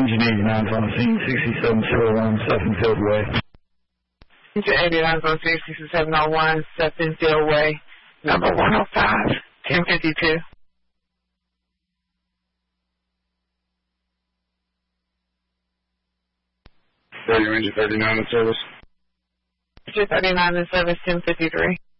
Engine 89 is on the scene, 6701 Suttonfield Way. Engine 89 is on scene, 6701 Suttonfield Way, number 105, 1052. Radio Engine 39 in service. Engine 39 in service, 1053.